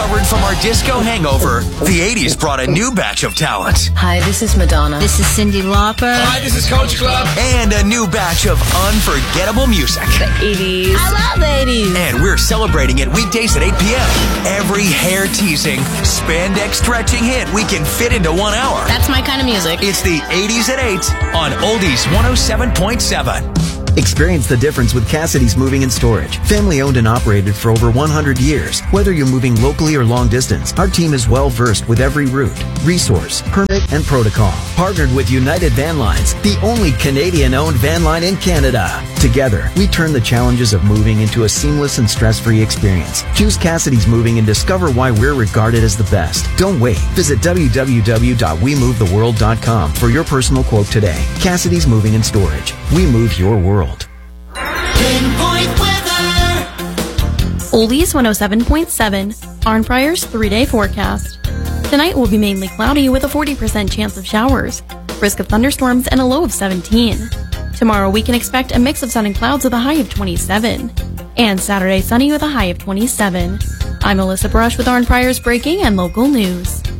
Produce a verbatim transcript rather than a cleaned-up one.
Recovered from our disco hangover, the eighties brought a new batch of talent. Hi, this is Madonna. This is Cyndi Lauper. Hi, this is Coach Club. And a new batch of unforgettable music. The eighties. I love the eighties. And we're celebrating it weekdays at eight p.m. Every hair-teasing, spandex-stretching hit we can fit into one hour. That's my kind of music. It's the eighties at eight on Oldies one oh seven point seven. Experience the difference with Cassidy's Moving and Storage. Family owned and operated for over one hundred years. Whether you're moving locally or long distance, our team is well versed with every route, resource, permit, and protocol. Partnered with United Van Lines, the only Canadian owned van line in Canada. Together, we turn the challenges of moving into a seamless and stress-free experience. Choose Cassidy's Moving and discover why we're regarded as the best. Don't wait. Visit w w w dot we move the world dot com for your personal quote today. Cassidy's Moving and Storage. We move your world. Pinpoint weather. Oldies one oh seven point seven, Arn Fryer's three-day forecast. Tonight will be mainly cloudy with a forty percent chance of showers, risk of thunderstorms, and a low of seventeen. Tomorrow we can expect a mix of sun and clouds with a high of twenty-seven. And Saturday sunny with a high of twenty-seven. I'm Alyssa Brush with Arn Fryer's breaking and local news.